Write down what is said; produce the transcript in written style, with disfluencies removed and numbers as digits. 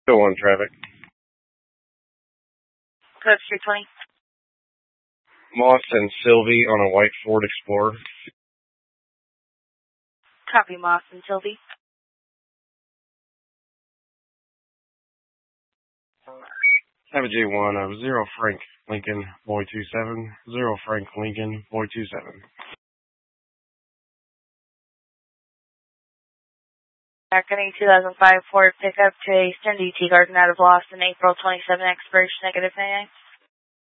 Still on traffic. Code 320. Moss and Sylvie on a white Ford Explorer. Copy, Moss and Sylvie. Have a J1 of 0 Frank Lincoln, Boy 27, 0 Frank Lincoln, Boy 27. Marketing 2005 Ford pickup to a Eastern DT Garden out of Boston, April 27, expiration -99.